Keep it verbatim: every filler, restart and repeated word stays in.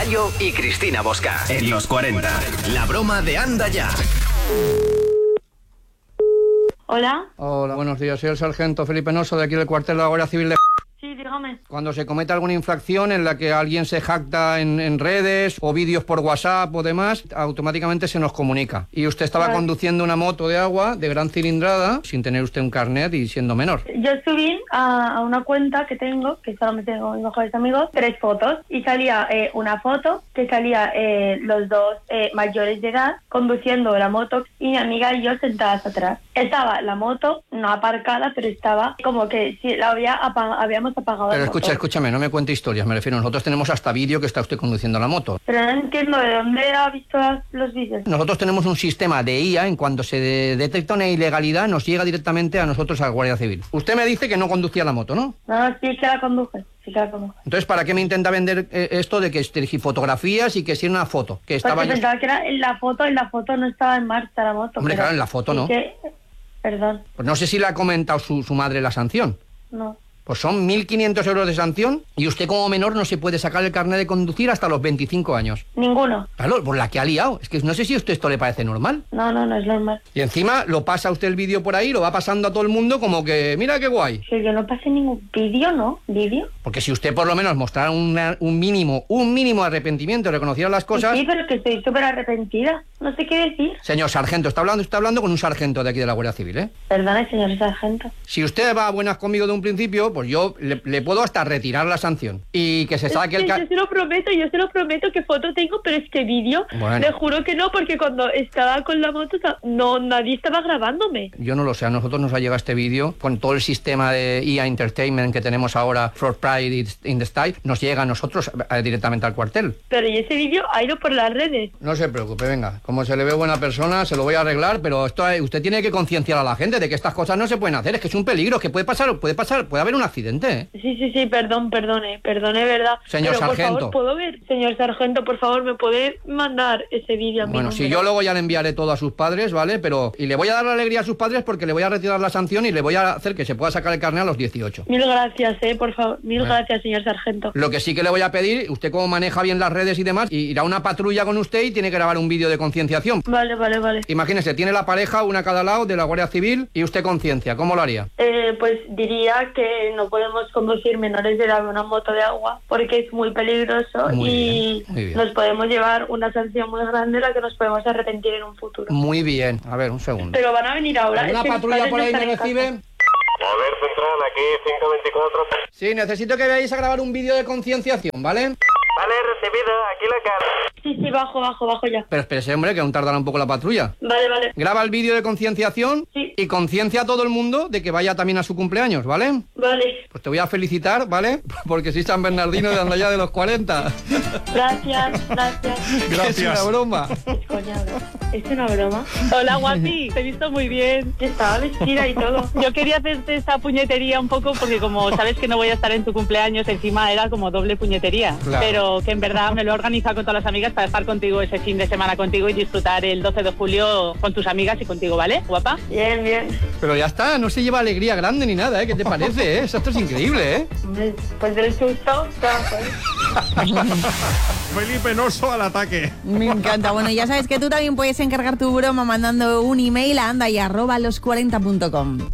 Pelayo y Cristina Bosca. En los cuarenta. La broma de Anda Ya. Hola. Hola, buenos días. Soy el sargento Felipe Noso, de aquí del cuartel de la Guardia Civil de... Sí, dígame. Cuando se comete alguna infracción en la que alguien se jacta en, en redes o vídeos por WhatsApp o demás, automáticamente se nos comunica. Y usted estaba Vale. conduciendo una moto de agua de gran cilindrada sin tener usted un carnet y siendo menor. Yo subí a, a una cuenta que tengo, que solamente tengo mis mejores amigos, tres fotos. Y salía eh, una foto que salía eh, los dos eh, mayores de edad conduciendo la moto y mi amiga y yo sentadas atrás. Estaba la moto no aparcada, pero estaba como que si la había apa- habíamos apagado. Pero el escucha, motor. escúchame, no me cuente historias, me refiero. Nosotros tenemos hasta vídeo que está usted conduciendo la moto. Pero no entiendo de dónde ha visto las- los vídeos. Nosotros tenemos un sistema de I A, en cuanto se de- detecta una ilegalidad, nos llega directamente a nosotros, a la Guardia Civil. Usted me dice que no conducía la moto, ¿no? No, no, sí que la conduje. Sí que la conduje. Entonces, ¿para qué me intenta vender eh, esto de que elegí fotografías y que si era una foto? Que estaba Porque yo... pensaba que era en la foto, en la foto no estaba en marcha la moto. Hombre, pero claro, en la foto sí no. que- Perdón, Pues no sé si le ha comentado su, su madre la sanción. no. Pues son mil quinientos euros de sanción y usted como menor no se puede sacar el carnet de conducir hasta los veinticinco años. Ninguno. Claro, por la que ha liado. Es que no sé si a usted esto le parece normal. No, no, no es normal. Y encima lo pasa usted el vídeo por ahí, lo va pasando a todo el mundo como que, mira qué guay. Que yo no pasé ningún vídeo, ¿no? ¿Vídeo? Porque si usted por lo menos mostrara una- un mínimo, un mínimo de arrepentimiento, reconociera las cosas... Sí, pero que estoy súper arrepentida. No sé qué decir. Señor sargento, está hablando, está hablando con un sargento de aquí de la Guardia Civil, ¿eh? Perdone, señor sargento. Si usted va a buenas conmigo de un principio, pues yo le, le puedo hasta retirar la sanción. Y que se saque Es el... que ca- yo se lo prometo, yo se lo prometo que foto tengo, pero es que vídeo, Bueno. le juro que no, porque cuando estaba con la moto, no, nadie estaba grabándome. Yo no lo sé, a nosotros nos ha llegado este vídeo con todo el sistema de I A Entertainment que tenemos ahora, For Pride in the Style, nos llega a nosotros eh, directamente al cuartel. Pero y ese vídeo ha ido por las redes. No se preocupe, venga, como se le ve buena persona, se lo voy a arreglar, pero esto eh, usted tiene que concienciar a la gente de que estas cosas no se pueden hacer, es que es un peligro, es que puede pasar, puede pasar, puede haber un accidente, ¿eh? Sí, sí, sí, perdón, perdone, perdone, ¿verdad? Señor Pero, sargento. por favor, ¿puedo ver? Señor sargento, por favor, ¿me puede mandar ese vídeo a mí? Bueno, si yo luego ya le enviaré todo a sus padres, ¿vale? Pero, y le voy a dar la alegría a sus padres porque le voy a retirar la sanción y le voy a hacer que se pueda sacar el carnet a los dieciocho. Mil gracias, eh, por favor, mil Bueno. gracias, señor sargento. Lo que sí que le voy a pedir, usted como maneja bien las redes y demás, y irá una patrulla con usted y tiene que grabar un vídeo de concienciación. Vale, vale, vale. Imagínese, tiene la pareja, una a cada lado, de la Guardia Civil, y usted conciencia, ¿cómo lo haría? Eh, pues diría que no podemos conducir menores de edad en una moto de agua porque es muy peligroso Muy y bien, muy bien. nos podemos llevar una sanción muy grande de la que nos podemos arrepentir en un futuro. Muy bien, a ver, un segundo. Pero van a venir ahora. ¿Alguna es que mis patrulla padres por no ahí están me en casa. recibe? Poder Central, aquí cinco veinticuatro. Sí, necesito que vayáis a grabar un vídeo de concienciación, ¿vale? Vale, recibido, aquí la cara. Sí, sí, bajo, bajo, bajo ya. Pero espérese, hombre, que aún tardará un poco la patrulla. Vale, vale. Graba el vídeo de concienciación Sí. y conciencia a todo el mundo de que vaya también a su cumpleaños, ¿vale? Vale. Pues te voy a felicitar, ¿vale? Porque soy San Bernardino de Andaya de los cuarenta. Gracias, gracias. Es una broma. Es coñado. ¿Es una broma? Hola, guapi. Te he visto muy bien. Estaba vestida y todo. Yo quería hacerte esa puñetería un poco porque como sabes que no voy a estar en tu cumpleaños, encima era como doble puñetería. Claro. Pero que en verdad me lo he organizado con todas las amigas para estar contigo ese fin de semana contigo y disfrutar el doce de julio con tus amigas y contigo, ¿vale, guapa? Bien, bien. Pero ya está, no se lleva alegría grande ni nada, ¿eh? ¿Qué te parece, eh? Esto es increíble, ¿eh? Pues del susto, ya, pues. Felipe Noso al ataque. Me encanta. Bueno, ya sabes que tú también puedes encargar tu broma mandando un email a anda y arroba los cuarenta punto com.